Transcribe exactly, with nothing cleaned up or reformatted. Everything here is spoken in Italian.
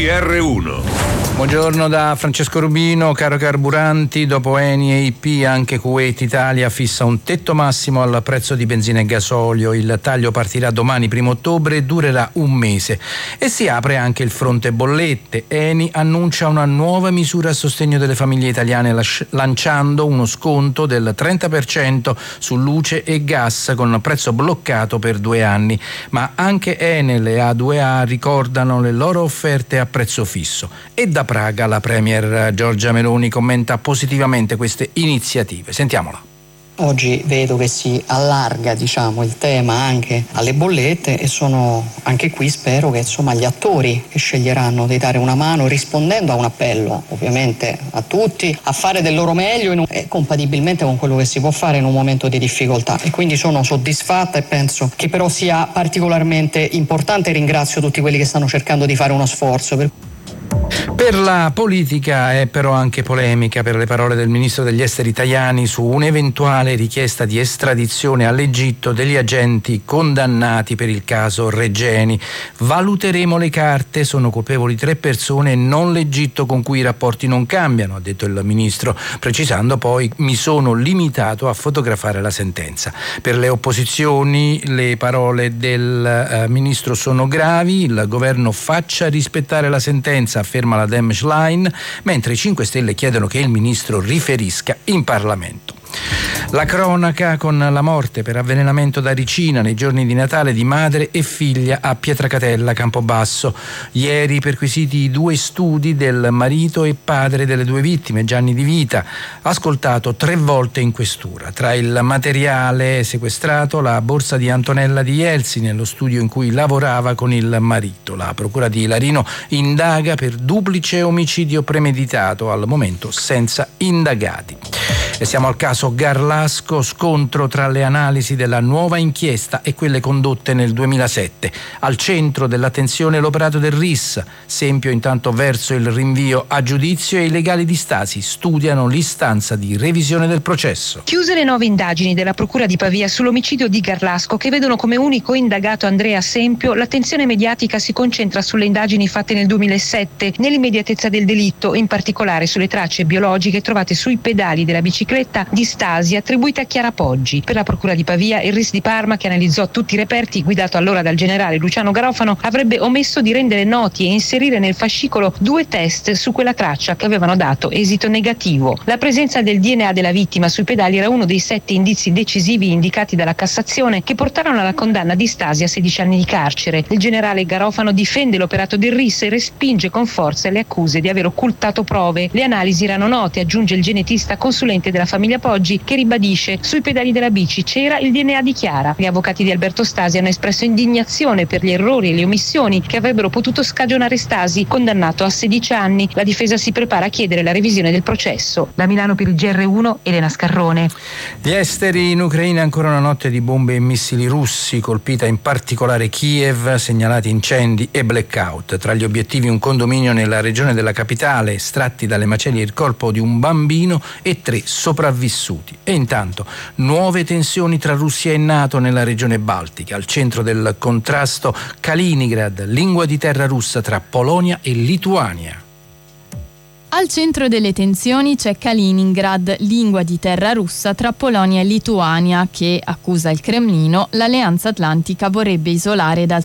G R uno. Buongiorno da Francesco Rubino. Caro carburanti, dopo Eni e I P anche Kuwait Italia fissa un tetto massimo al prezzo di benzina e gasolio. Il taglio partirà domani primo ottobre e durerà un mese e si apre anche il fronte bollette. Eni annuncia una nuova misura a sostegno delle famiglie italiane lanciando uno sconto del trenta per cento su luce e gas con prezzo bloccato per due anni, ma anche Enel e A due A ricordano le loro offerte a prezzo fisso. E da Praga la premier Giorgia Meloni commenta positivamente queste iniziative. Sentiamola. Oggi vedo che si allarga, diciamo, il tema anche alle bollette e sono anche qui, spero che insomma gli attori che sceglieranno di dare una mano rispondendo a un appello ovviamente a tutti a fare del loro meglio in un, eh, compatibilmente con quello che si può fare in un momento di difficoltà, e quindi sono soddisfatta e penso che però sia particolarmente importante. Ringrazio tutti quelli che stanno cercando di fare uno sforzo. Per... Per la politica è però anche polemica per le parole del ministro degli esteri Tajani su un'eventuale richiesta di estradizione all'Egitto degli agenti condannati per il caso Regeni. Valuteremo le carte, sono colpevoli tre persone e non l'Egitto con cui i rapporti non cambiano, ha detto il ministro, precisando poi: mi sono limitato a fotografare la sentenza. Per le opposizioni le parole del eh, ministro sono gravi, il governo faccia rispettare la sentenza, afferma la Dem Schlein, mentre i cinque Stelle chiedono che il ministro riferisca in Parlamento. La cronaca con la morte per avvelenamento da ricina nei giorni di Natale di madre e figlia a Pietracatella, Campobasso. Ieri perquisiti i due studi del marito e padre delle due vittime, Gianni Di Vita, ascoltato tre volte in questura. Tra il materiale sequestrato la borsa di Antonella Di Jelsi nello studio in cui lavorava con il marito. La procura di Larino indaga per duplice omicidio premeditato, al momento senza indagati. E siamo al caso Garlasco, scontro tra le analisi della nuova inchiesta e quelle condotte nel duemilasette. Al centro dell'attenzione l'operato del R I S. Sempio intanto verso il rinvio a giudizio e i legali di Stasi studiano l'istanza di revisione del processo. Chiuse le nuove indagini della Procura di Pavia sull'omicidio di Garlasco, che vedono come unico indagato Andrea Sempio, l'attenzione mediatica si concentra sulle indagini fatte nel duemilasette, nell'immediatezza del delitto, in particolare sulle tracce biologiche trovate sui pedali della bicicletta di Stasi attribuita a Chiara Poggi. Per la Procura di Pavia, il R I S di Parma, che analizzò tutti i reperti, guidato allora dal generale Luciano Garofano, avrebbe omesso di rendere noti e inserire nel fascicolo due test su quella traccia che avevano dato esito negativo. La presenza del D N A della vittima sui pedali era uno dei sette indizi decisivi indicati dalla Cassazione che portarono alla condanna di Stasi a sedici anni di carcere. Il generale Garofano difende l'operato del R I S e respinge con forza le accuse di aver occultato prove. Le analisi erano note, aggiunge il genetista consulente della famiglia Poggi, che ribadisce: sui pedali della bici c'era il D N A di Chiara. Gli avvocati di Alberto Stasi hanno espresso indignazione per gli errori e le omissioni che avrebbero potuto scagionare Stasi, condannato a sedici anni. La difesa si prepara a chiedere la revisione del processo. Da Milano per il G R uno, Elena Scarrone. Gli esteri in Ucraina, ancora una notte di bombe e missili russi, colpita in particolare Kiev, segnalati incendi e blackout. Tra gli obiettivi un condominio nella regione della capitale, estratti dalle macerie il corpo di un bambino e tre sopravvissuti. E intanto nuove tensioni tra Russia e NATO nella regione baltica. Al centro del contrasto Kaliningrad, lingua di terra russa tra Polonia e Lituania. Al centro delle tensioni c'è Kaliningrad, lingua di terra russa tra Polonia e Lituania, che, accusa il Cremlino, l'Alleanza Atlantica vorrebbe isolare dal